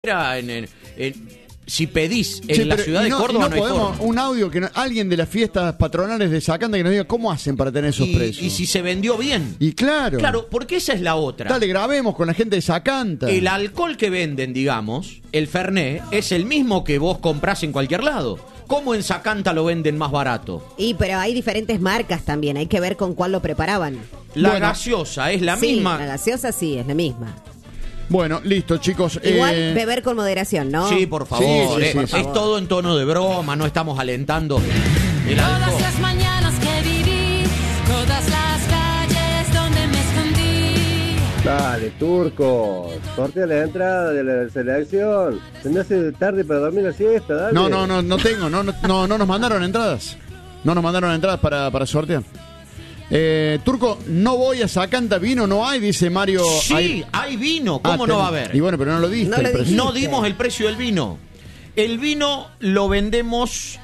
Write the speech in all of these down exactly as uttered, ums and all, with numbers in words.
siquiera en... en, en si pedís en sí, la pero, ciudad de no, Córdoba no, no hay podemos, forma. un audio que no, alguien de las fiestas patronales de Sacanta que nos diga cómo hacen para tener esos y, precios. y si se vendió bien. Y claro. Claro, porque esa es la otra. Dale, grabemos con la gente de Sacanta. El alcohol que venden, digamos, el Fernet, es el mismo que vos comprás en cualquier lado. ¿Cómo en Sacanta lo venden más barato? Y pero hay diferentes marcas también, hay que ver con cuál lo preparaban. La Bueno. gaseosa es la Sí, misma. la gaseosa sí, es la misma. Bueno, listo, chicos. Igual eh, beber con moderación, ¿no? Sí, por favor. Sí, sí, eh, sí, es por favor. todo en tono de broma, no estamos alentando el Todas alcohol. las mañanas que viví, todas las calles donde me escondí. Dale, Turco, sortea la entrada de la selección. Se me hace tarde para dormir la siesta, dale. No, no, no, no tengo, no, no, no, no nos mandaron entradas. No nos mandaron entradas para, para sortear. Eh, Turco, no voy a Sacanta, vino no hay, dice Mario. Sí, hay, hay vino, ¿cómo Ah, no ten- va a haber? Y bueno, pero no lo diste. No el lo precio. dijiste. No dimos el precio del vino. El vino lo vendemos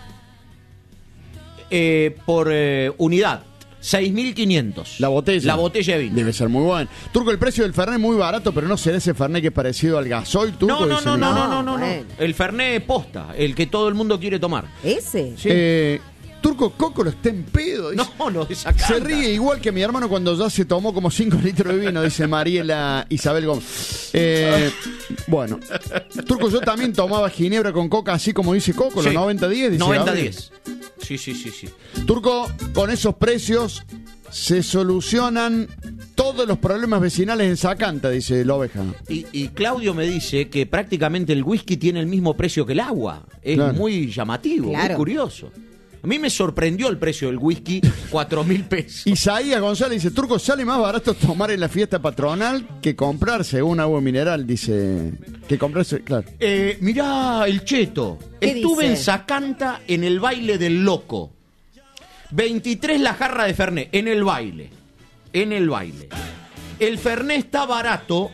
eh, por eh, unidad. seis mil quinientos. La botella. La botella de vino. Debe ser muy buena. Turco, el precio del Fernet es muy barato, pero no será ese Fernet que es parecido al gasoil, Turco. No, no, dice no, mi- no, No, no, no, no, no. bueno. El Fernet posta, el que todo el mundo quiere tomar. ¿Ese? Sí. Eh, Turco, Cócolo está en pedo. Dice. No, no, de Sacanta. Se ríe igual que mi hermano cuando ya se tomó como cinco litros de vino, dice Mariela Isabel Gómez. Eh, bueno, Turco, yo también tomaba ginebra con coca, así como dice Coco, los Sí. noventa diez. Dice noventa Gabriel. diez. Sí, sí, sí, sí. Turco, con esos precios se solucionan todos los problemas vecinales en Sacanta, dice la oveja. Y, y Claudio me dice que prácticamente el whisky tiene el mismo precio que el agua. Es Claro. muy llamativo, muy Claro. curioso. A mí me sorprendió el precio del whisky, cuatro mil pesos. Isaías González dice, Turco, sale más barato tomar en la fiesta patronal que comprarse un agua mineral, dice. Que comprarse, claro. Eh, mirá, el cheto. ¿Qué Estuve dice? en Sacanta en el baile del loco. veintitrés la jarra de Fernet, en el baile. En el baile. El Fernet está barato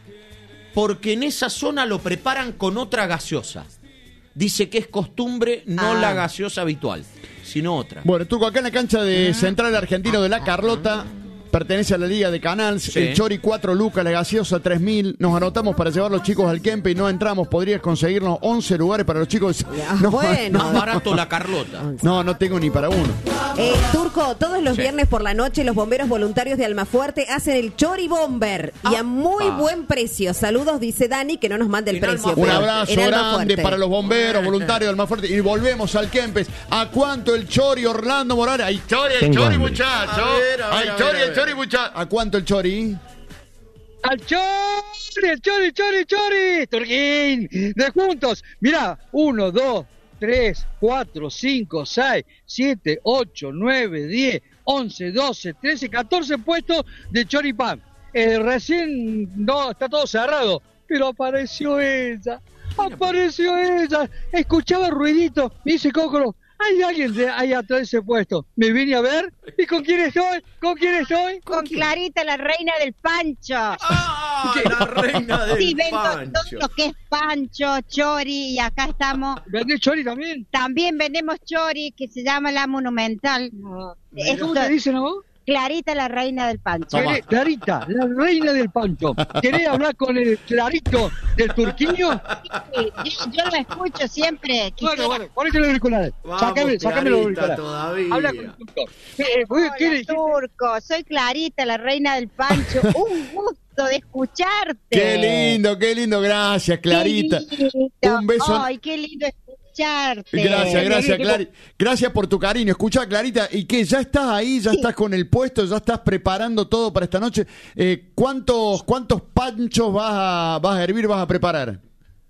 porque en esa zona lo preparan con otra gaseosa. Dice que es costumbre, no Ah. la gaseosa habitual, sino otra. Bueno, Turco, acá en la cancha de Central Argentino de La Carlota, pertenece a la Liga de Canals, Sí. el Chori cuatro lucas, la gaseosa tres mil, nos anotamos para llevar los chicos al Kempe y no entramos, podrías conseguirnos once lugares para los chicos. Ya, No, bueno. Más barato la Carlota. no, no tengo ni para uno. Eh, Turco, todos los Sí. viernes por la noche los bomberos voluntarios de Almafuerte hacen el Chori Bomber y a muy Apa. buen precio. Saludos, dice Dani, que no nos mande el En precio. Almafuerte. Un pero abrazo en grande Almafuerte. para los bomberos voluntarios del más fuerte. Y volvemos al Kempes. ¿A cuánto el Chori Orlando Morales? ¡Ay, Chori, el Tengo Chori, hambre. muchacho! A ver, a ver, ¡Ay, a Chori, ver, a el Chori, ver. muchacho! ¿A cuánto el Chori? ¡Al Chori! ¡El Chori, Chori, Chori! ¡Turquín! ¡De juntos! Mirá, uno, dos, tres, cuatro, cinco, seis, siete, ocho, nueve, diez, once, doce, trece, catorce puestos de choripán. Eh, recién no, está todo cerrado, pero apareció ella. Apareció ella. Escuchaba ruidito. Me dice Cócolo, hay alguien de ahí atrás de ese puesto. Me vine a ver. ¿Y con quién estoy? ¿Con quién estoy? Con Clarita, la reina del pancho. ¡Ah! La reina del Sí, vendo pancho. todo lo que es pancho, chori, y acá estamos. ¿Vendés chori también? También vendemos chori, que se llama La Monumental. Esto- ¿Cómo te dicen a vos? Clarita, la reina del pancho. ¿Querés- Clarita, la reina del pancho. ¿Querés hablar con el Clarito del Turquiño? Sí, yo, yo lo escucho siempre. Bueno, Quisiera- bueno, ponete los auriculares. Vamos, Sácame, sácame los Clarita, auriculares. todavía. Habla con el doctor. Eh, eh, Hola, ¿qué le dijiste? Turco, soy Clarita, la reina del pancho. Un gusto de escucharte. ¡Qué lindo, qué lindo! Gracias, Clarita. Qué lindo. Un beso. Ay, qué lindo escucharte. Gracias, gracias, Clarita. Gracias por tu cariño. Escucha, Clarita, ¿y qué? ¿Ya estás ahí? ¿Ya estás con el puesto? ¿Ya estás preparando todo para esta noche? Eh, ¿cuántos, ¿Cuántos panchos vas a, vas a hervir, vas a preparar?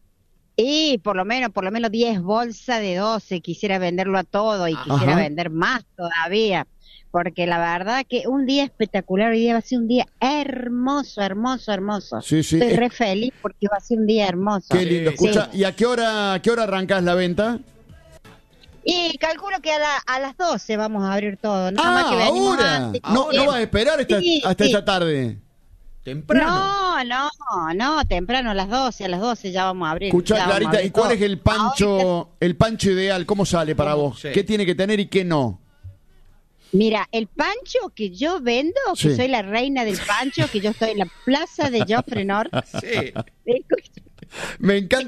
Y por lo menos, por lo menos diez bolsas de doce, quisiera venderlo a todo y quisiera Ajá. vender más todavía, porque la verdad que un día espectacular, hoy día va a ser un día hermoso, hermoso, hermoso. Sí, sí. Estoy Es- re feliz porque va a ser un día hermoso. Qué lindo. Sí. Escucha, ¿y a qué hora, a qué hora arrancás la venta? Y calculo que a, la- a las doce vamos a abrir todo, ¿no? Ah, Más que venimos ahora. antes. No, no vas a esperar esta- Sí, hasta sí. esta tarde. Temprano. No, no, no, temprano a las doce, a las doce ya vamos a abrir. Escuchá, ya vamos a Clarita, abrir ¿y cuál todo. es el pancho, el pancho ideal? ¿Cómo sale para ¿Cómo? vos? Sí. ¿Qué tiene que tener y qué no? Mira, el pancho que yo vendo, que Sí. soy la reina del pancho, que yo estoy en la plaza de Joffre Nord. Sí. Me encanta.